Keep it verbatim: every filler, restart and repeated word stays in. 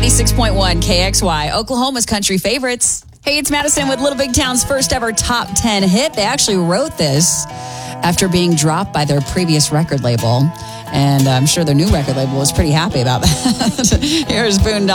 ninety-six point one K X Y, Oklahoma's country favorites. Hey, it's Madison with Little Big Town's first ever top ten hit. They actually wrote this after being dropped by their previous record label. And I'm sure their new record label was pretty happy about that. Here's Boondocks.